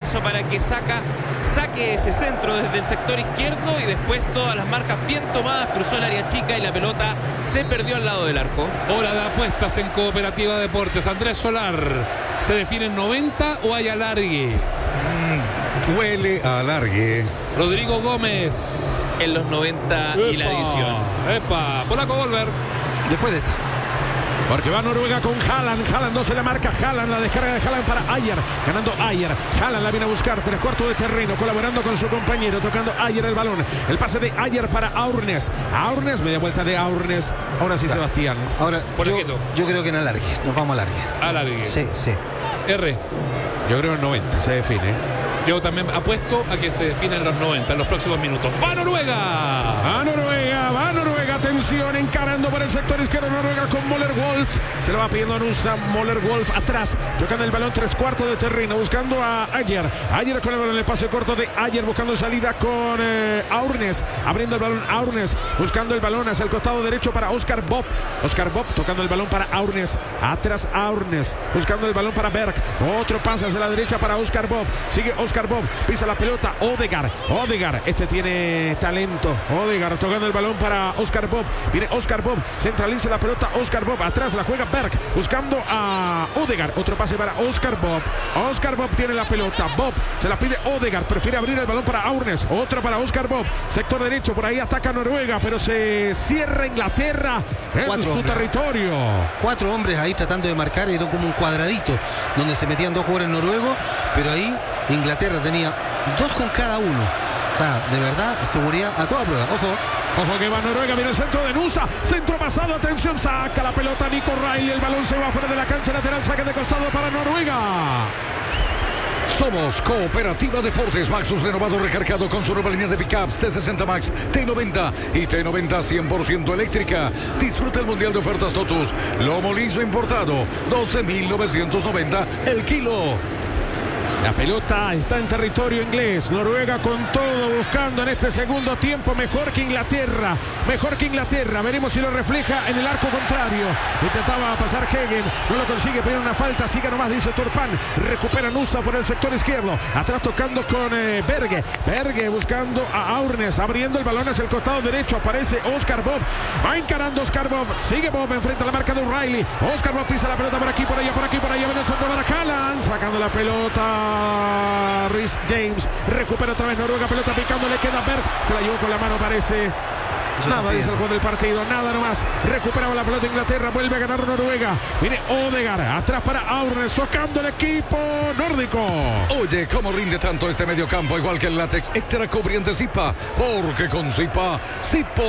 eso para que saque ese centro desde el sector izquierdo y después todas las marcas bien tomadas, cruzó el área chica y la pelota se perdió al lado del arco. Hora de apuestas en Cooperativa Deportes. Andrés Solar, ¿se define en 90 o hay alargue? Huele a alargue. Rodrigo Gómez. En los 90 y la adición. Epa, Polaco Volver. Después de esta. Porque va Noruega con Haaland. Haaland 12 la marca. Haaland, la descarga de Haaland para Ayer. Ganando Ayer. Haaland la viene a buscar. 3/4 de terreno. Colaborando con su compañero. Tocando Ayer el balón. El pase de Ayer para Aurnes. Aurnes, media vuelta de Aurnes. Ahora sí, Sebastián. Ahora, yo creo que en alargue. Nos vamos a alargue. Alargue. Sí, sí. R. Yo creo en 90 se define. Yo también apuesto a que se define en los 90, en los próximos minutos. ¡Va Noruega! ¡Va Noruega! ¡Va Noruega! Atención, encarando por el sector izquierdo Noruega con Moller Wolf. Se lo va pidiendo a Nusa. Moller Wolf atrás. Tocando el balón 3/4 de terreno. Buscando a Ayer. Ayer con el balón en el pase corto de Ayer. Buscando salida con Aurnes. Abriendo el balón Aurnes. Buscando el balón hacia el costado derecho para Oscar Bob. Oscar Bob tocando el balón para Aurnes. Atrás Aurnes. Buscando el balón para Berg. Otro pase hacia la derecha para Oscar Bob. Sigue Oscar Bob. Pisa la pelota. Odegaard. Este tiene talento. Odegaard tocando el balón para Oscar Bob. Viene Oscar Bob. Centraliza la pelota Oscar Bob. Atrás la juega Berg. Buscando a Odegaard. Otro pase para Oscar Bob. Oscar Bob tiene la pelota. Bob se la pide Odegaard. Prefiere abrir el balón para Aurnes. Otra para Oscar Bob. Sector derecho. Por ahí ataca Noruega. Pero se cierra Inglaterra en su territorio. 4 hombres ahí tratando de marcar. Era como un cuadradito donde se metían 2 jugadores noruegos. Pero ahí Inglaterra tenía 2 con cada uno. O sea, de verdad, seguridad a toda prueba. Ojo que va Noruega, viene el centro de Nusa, centro pasado, atención, saca la pelota Nico Riley, el balón se va fuera de la cancha lateral, saque de costado para Noruega. Somos Cooperativa Deportes. Maxus renovado, recargado con su nueva línea de pickups T60 Max, T90 y T90 100% eléctrica. Disfruta el mundial de ofertas Totus. Lomo liso importado, 12.990 el kilo. La pelota está en territorio inglés. Noruega con todo buscando en este segundo tiempo mejor que Inglaterra. Veremos si lo refleja en el arco contrario. Intentaba pasar Hegen. No lo consigue, pero una falta. Siga nomás, dice Turpan. Recupera Nusa por el sector izquierdo. Atrás tocando con Berge. Berge buscando a Aurnes. Abriendo el balón hacia el costado derecho. Aparece Oscar Bob. Va encarando Oscar Bob. Sigue Bob enfrente a la marca de O'Reilly. Oscar Bob pisa la pelota por aquí, por allá, por aquí, por allá. Viene el centro para Haaland. Sacando la pelota. Rhys James recupera otra vez Noruega, pelota picando, le queda Berg, se la llevó con la mano, parece. Nada, dice el juego del partido, nada nomás. Recuperaba la pelota Inglaterra, vuelve a ganar Noruega. Viene Odegaard, atrás para Aurnes, tocando el equipo nórdico. Oye, ¿cómo rinde tanto este mediocampo? Igual que el látex extra cubriente Zipa, porque con Zipa, Zipo.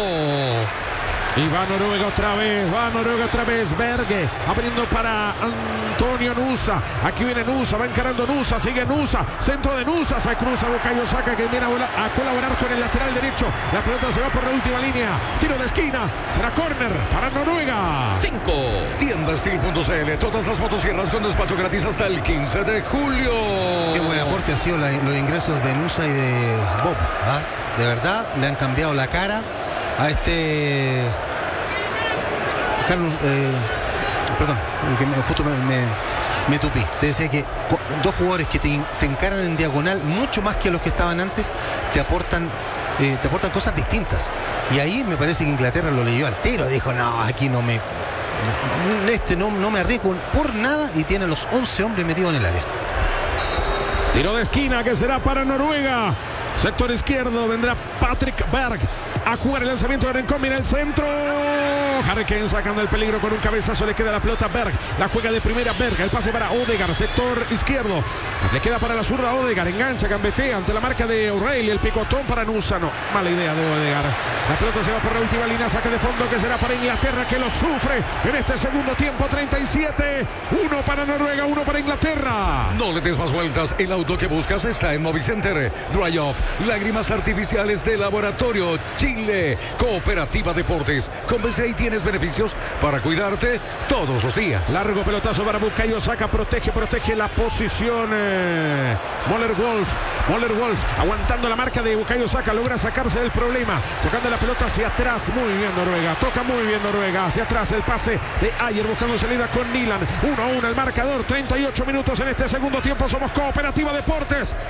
Y va Noruega otra vez, Berge, abriendo para Antonio Nusa. Aquí viene Nusa, va encarando Nusa, sigue Nusa, centro de Nusa, se cruza Bukayo Saka que viene a colaborar con el lateral derecho. La pelota se va por la última línea, tiro de esquina, será córner para Noruega. 5. Tiendastil.cl, todas las motosierras con despacho gratis hasta el 15 de julio. Qué buen aporte ha sido los ingresos de Nusa y de Bob. De verdad, le han cambiado la cara a este Carlos, perdón, justo me tupí. Te decía que 2 jugadores que te encaran en diagonal mucho más que los que estaban antes, te aportan cosas distintas. Y ahí me parece que Inglaterra lo leyó al tiro, dijo, no, aquí no me arriesgo por nada, y tiene los 11 hombres metidos en el área. Tiro de esquina que será para Noruega. Sector izquierdo vendrá Patrick Berg a jugar el lanzamiento de Rincón. Mira el centro. Harry Kane sacando el peligro con un cabezazo. Le queda la pelota a Berg. La juega de primera Berg. El pase para Odegaard. Sector izquierdo. Le queda para la zurda Odegaard. Engancha, gambetea ante la marca de O'Reilly. El picotón para Nusa. No, mala idea de Odegaard. La pelota se va por la última línea. Saque de fondo que será para Inglaterra, que lo sufre en este segundo tiempo. 37. 1 para Noruega, 1 para Inglaterra. No le des más vueltas. El auto que buscas está en Movicenter. Dry Off. Lágrimas artificiales de Laboratorio Chile. Cooperativa Deportes. Con BCI tienes beneficios para cuidarte todos los días. Largo pelotazo para Bukayo Saka. Protege la posición. Moller Wolf aguantando la marca de Bukayo Saka. Logra sacarse del problema. Tocando la pelota hacia atrás. Muy bien Noruega. Toca muy bien Noruega. Hacia atrás el pase de Ayer buscando salida con Nilan. 1-1 el marcador. 38 minutos en este segundo tiempo. Somos Cooperativa Deportes.